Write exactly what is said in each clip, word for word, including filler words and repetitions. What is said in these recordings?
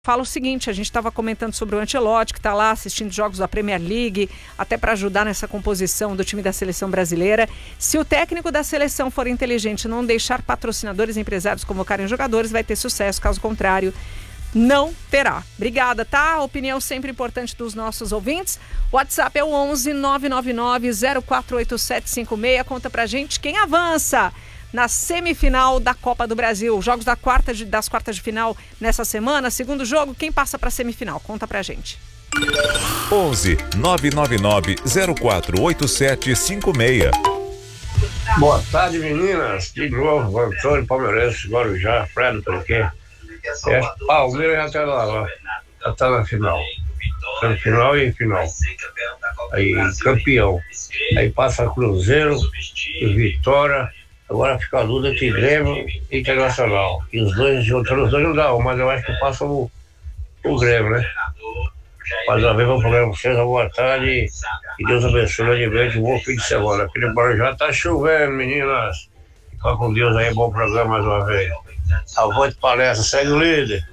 Fala o seguinte, a gente estava comentando sobre o Ancelotti, que está lá assistindo jogos da Premier League, até para ajudar nessa composição do time da seleção brasileira. Se o técnico da seleção for inteligente e não deixar patrocinadores e empresários convocarem jogadores, vai ter sucesso, caso contrário, não terá. Obrigada, tá? Opinião sempre importante dos nossos ouvintes. O WhatsApp é o onze nove nove nove zero quatro oito sete cinco seis. Conta pra gente quem avança na semifinal da Copa do Brasil. Jogos da quarta de, das quartas de final nessa semana. Segundo jogo, quem passa para a semifinal? Conta pra gente. onze nove nove nove zero quatro oito sete cinco seis. Boa tarde, meninas. De novo, Antônio Palmeirense, Guarujá, Praia do Perequê. É, Palmeiras já tá lá, já tá na final. Semifinal e final. Aí, campeão. Aí passa Cruzeiro e Vitória. Agora fica a luta entre Grêmio e Internacional. E os dois, juntando os dois não dá, mas eu acho que passa o, o Grêmio, né? Mais uma vez, vamos para vocês, boa tarde. Que Deus abençoe de um bom fim de semana. Aqui no Guarujá tá chovendo, meninas. Fica com Deus aí, bom programa mais uma vez. Avante palestra, segue o líder.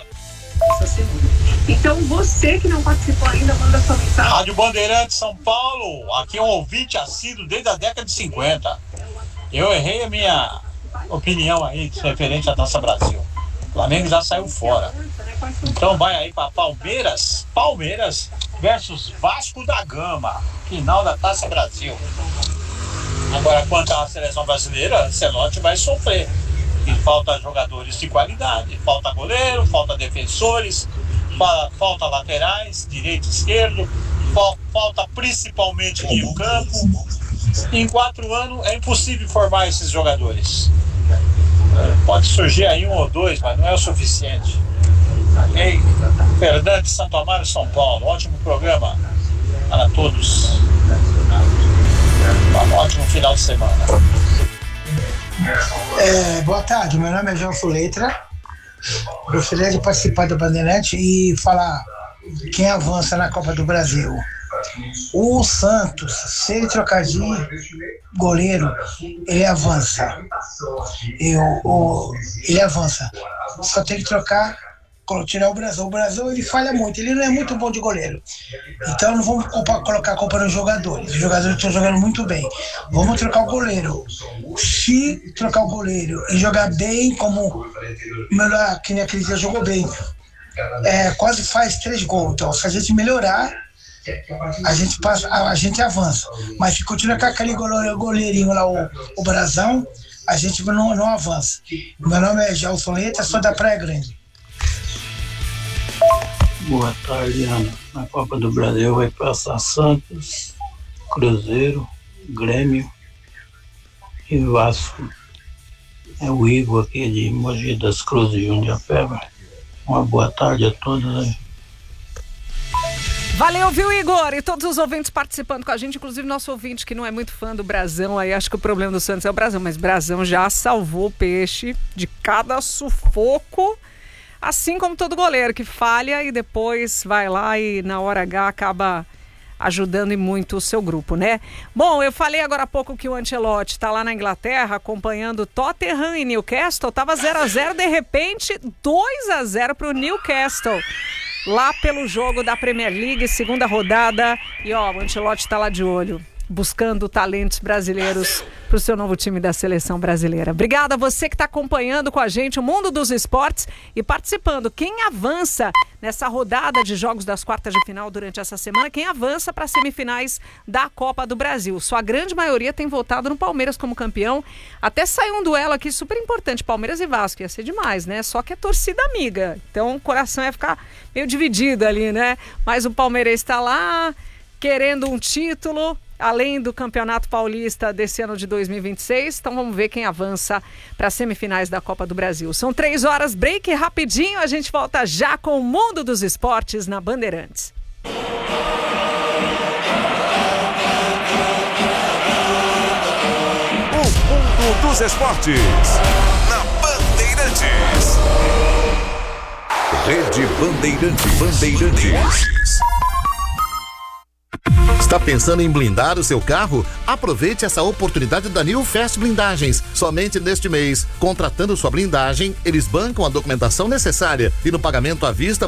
Então você que não participou ainda, manda sua mensagem. Rádio Bandeirantes São Paulo, aqui é um ouvinte assíduo desde a década de cinquenta. Eu errei a minha opinião aí referente à Taça Brasil. O Flamengo já saiu fora. Então vai aí para Palmeiras, Palmeiras versus Vasco da Gama, final da Taça Brasil. Agora, quanto à seleção brasileira, Ancelotti vai sofrer. E falta jogadores de qualidade, falta goleiro, falta defensores, falta laterais, direito e esquerdo, falta principalmente meio campo. Em quatro anos é impossível formar esses jogadores. Pode surgir aí um ou dois, mas não é o suficiente. Ok? Fernandes, Santo Amaro, São Paulo. Ótimo programa para todos. Um ótimo final de semana. É, boa tarde, meu nome é João Fuletra. Gostaria de participar do Bandeirante e falar quem avança na Copa do Brasil. O Santos, se ele trocar de goleiro, ele avança. Eu, o, ele avança. Só tem que trocar, tirar o Brasil. O Brasil ele falha muito, ele não é muito bom de goleiro. Então não vamos colocar a culpa nos jogadores. Os jogadores estão jogando muito bem. Vamos trocar o goleiro. Se trocar o goleiro e jogar bem, como melhor, que nem aquele dia jogou bem, é, quase faz três gols. Então, se a gente melhorar, a gente passa, a, a gente avança. Mas se continuar com aquele goleirinho lá, o, o Brasão, a gente não, não avança. Meu nome é Gelson Leite, sou da Praia Grande. Boa tarde, Ana. Na Copa do Brasil vai passar Santos, Cruzeiro, Grêmio e Vasco. É o Igor aqui de Mogi das Cruzes, Jundiapeba. Uma boa tarde a todos aí. Valeu, viu, Igor? E todos os ouvintes participando com a gente, inclusive nosso ouvinte que não é muito fã do Brasão, aí acho que o problema do Santos é o Brasão, mas Brasão já salvou o peixe de cada sufoco, assim como todo goleiro que falha e depois vai lá e na hora H acaba ajudando e muito o seu grupo, né? Bom, eu falei agora há pouco que o Ancelotti está lá na Inglaterra acompanhando Tottenham e Newcastle, tava zero a zero, de repente dois a zero para o Newcastle. Lá pelo jogo da Premier League, segunda rodada. E ó, o Ancelotti está lá de olho, buscando talentos brasileiros para o seu novo time da seleção brasileira. Obrigada a você que está acompanhando com a gente o Mundo dos Esportes e participando. Quem avança nessa rodada de jogos das quartas de final durante essa semana, quem avança para as semifinais da Copa do Brasil. Sua grande maioria tem votado no Palmeiras como campeão. Até saiu um duelo aqui super importante, Palmeiras e Vasco. Ia ser demais, né? Só que é torcida amiga. Então o coração ia ficar meio dividido ali, né? Mas o Palmeiras está lá querendo um título, além do Campeonato Paulista desse ano de dois mil e vinte e seis. Então vamos ver quem avança para as semifinais da Copa do Brasil. São três horas, break rapidinho. A gente volta já com o Mundo dos Esportes na Bandeirantes. O Mundo dos Esportes na Bandeirantes. Rede Bandeirantes. Bandeirantes. Está pensando em blindar o seu carro? Aproveite essa oportunidade da New Fast Blindagens. Somente neste mês, contratando sua blindagem, eles bancam a documentação necessária e no pagamento à vista